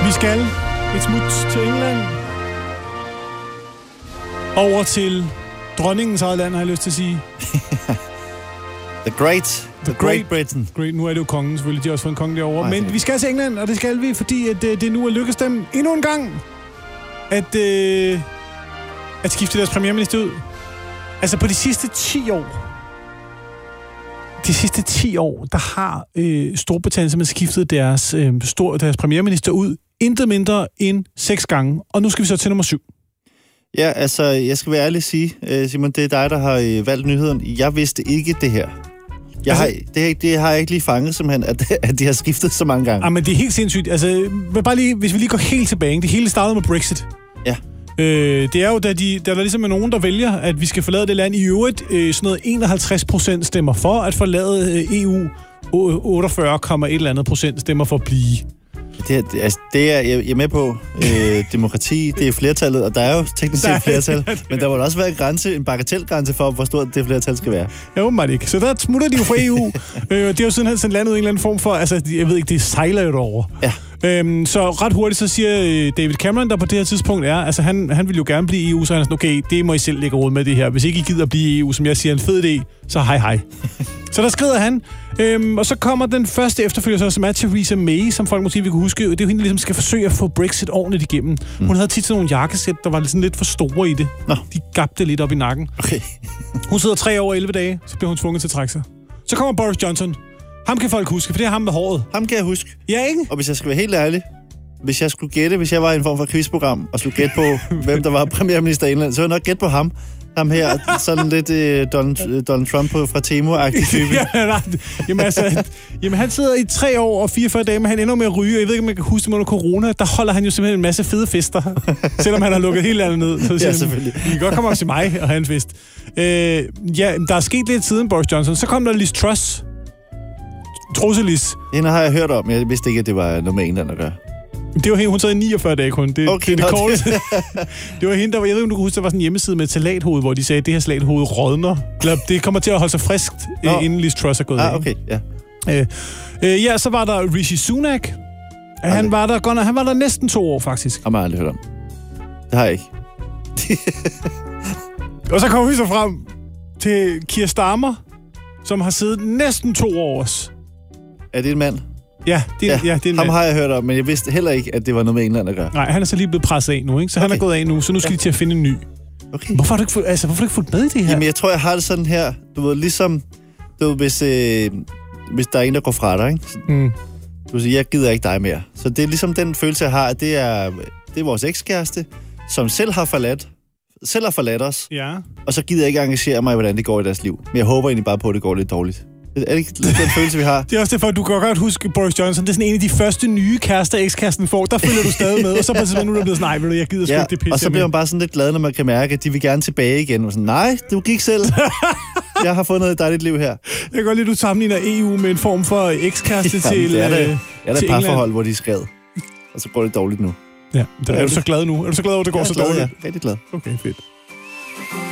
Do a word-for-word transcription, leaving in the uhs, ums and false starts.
Vi skal et smut til England. Over til dronningens eget land, har jeg lyst til at sige. The Great. The, The Great, Great Britain. Great. Nu er det jo kongen, selvfølgelig. De har også fået en konge derovre. Men vi skal til England, og det skal vi, fordi at, uh, det nu er lykkedes dem endnu en gang at, uh, at skifte deres premierminister ud. Altså på de sidste ti år, de sidste ti år, der har øh, Storbritannien simpelthen skiftet deres, øh, stor, deres premierminister ud intet mindre end seks gange. Og nu skal vi så til nummer syv. Ja, altså, jeg skal være ærlig at sige, Simon, det er dig, der har valgt nyheden. Jeg vidste ikke det her. Jeg altså, har, det, det har jeg ikke lige fanget, simpelthen, at, at de har skiftet så mange gange. Ja, men det er helt sindssygt. Altså, bare lige, hvis vi lige går helt tilbage, det hele startede med Brexit. Ja. Øh, det er jo, da, de, da der ligesom er nogen, der vælger, at vi skal forlade det land. I øvrigt, øh, sådan noget enoghalvtreds procent stemmer for at forlade øh, E U. otteogfyrre komma et eller andet procent stemmer for at blive. Det, det, altså, det er jeg er med på. Øh, demokrati, det er flertallet, og der er jo teknisk set flertal. Men der må også være en grænse, en bagatelgrænse for, hvor stort det flertal skal være. Ja, åbenbart ikke. Så der smutter de jo fra E U. øh, det er jo sådan sådan landet i en eller anden form for, altså, jeg ved ikke, det sejler jo derovre. Ja. Øhm, så ret hurtigt, så siger David Cameron, der på det her tidspunkt er, altså han, han vil jo gerne blive i E U, så han er sådan, okay, det må I selv lægge råd med det her. Hvis ikke I gider at blive i E U, som jeg siger, en fed idé, så hej hej. Så der skrider han, øhm, og så kommer den første efterfølger, så, som er Theresa May, som folk måske vil kunne huske. Det er jo hende, der ligesom skal forsøge at få Brexit ordentligt igennem. Mm. Hun havde tit sådan nogle jakkesæt, der var sådan lidt for store i det. Nå. De gabte lidt op i nakken. Okay. Hun sidder tre år og elleve dage, så bliver hun tvunget til at trække sig. Så kommer Boris Johnson. Ham kan folk huske, for det er ham med håret. Ham kan jeg huske. Ja, ikke? Og hvis jeg skal være helt ærlig, hvis jeg skulle gætte, hvis jeg var i en form for quizprogram, og skulle gætte på, hvem der var premierminister i England, så ville jeg nok gætte på ham. Ham her, sådan lidt øh, Donald, Donald Trump fra Temo-agtig type. Ja, nej. Jamen altså, jamen, han sidder i tre år og fireogfyrre dage, men han ender med at ryge, og jeg ved ikke, om man kan huske det under corona, der holder han jo simpelthen en masse fede fester, selvom han har lukket helt andet ned. Så ja, selvfølgelig. I kan godt komme op til mig og have en fest. Øh, ja, der er sket lidt siden Boris Johnson. Så kom der Liz Truss. Trusselis. Hende har jeg hørt om, men jeg vidste ikke, at det var noget med England at gøre. Det var hende, hun sad i niogfyrre dage kun. Det, okay, det er det korteste. Det var hende, der var, jeg ved ikke, om du kan huske, der var sådan en hjemmeside med et salathoved, hvor de sagde, at det her salathoved rådner. Eller det kommer til at holde sig friskt, oh. inden Liz Truss er gået ah, okay, ja. Øh, øh, ja, så var der Rishi Sunak. Okay. Han var der, godt, han var der næsten to år, faktisk. Har man aldrig hørt om. Det har jeg ikke. Og så kommer vi så frem til Keir Starmer, som har siddet næsten to år også. Er det en mand? Ja, det er, ja. Ja, det er en ham mand. Har jeg hørt om, men jeg vidste heller ikke, at det var noget med England at gøre. Nej, han er så lige blevet presset af nu, ikke? Så okay. Han er gået af nu, så nu skal ja. de til at finde en ny. Okay. Hvorfor har du ikke fulgt, altså, hvorfor har du ikke fulgt med i det her? Jamen, jeg tror, jeg har det sådan her. Du ved, ligesom, du ved, hvis, øh, hvis der er en, der går fra dig, ikke? Mm. Du siger, jeg gider ikke dig mere. Så det er ligesom den følelse, jeg har, at det er, det er vores ekskæreste, som selv har forladt, selv har forladt os. Ja. Og så gider jeg ikke engagere mig i, hvordan det går i deres liv. Men jeg håber egentlig bare på, at det går lidt dårligt. Er det ikke den følelse, vi har? Det er også derfor, at du kan godt huske Boris Johnson. Det er sådan en af de første nye kærester, ekskæresten får. Der følger du stadig med, og så på et tidspunkt nu er du blevet sådan, nej, vil du, jeg gider sgu ja, ikke det pisse. Og så bliver man bare sådan lidt glad, når man kan mærke, at de vil gerne tilbage igen. Og sådan, nej, du gik selv. Jeg har fundet et dejligt liv her. Jeg kan godt lide, at du sammenligner E U med en form for ekskæreste ja, til det er det. Øh, jeg er der et parforhold, hvor de er skrevet. Og så går det dårligt nu. Ja, er, er du så glad nu? Er du så glad over, at det går jeg så glad, dårligt? Ja, rigtig glad. Okay, fedt.